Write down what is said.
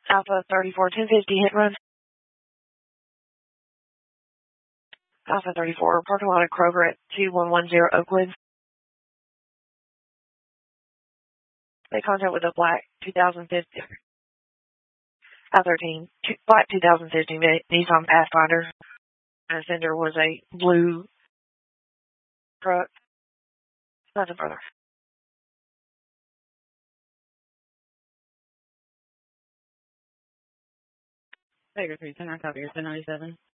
Alpha 34, 1050 hit run. Alpha 34, parking lot at Kroger at 2110 Oakwood. Make contact with a black 2015. Alpha 13, black 2015 Nissan Pathfinder. And the sender was a blue truck. Nothing further. Baker 310, I copy your 1097.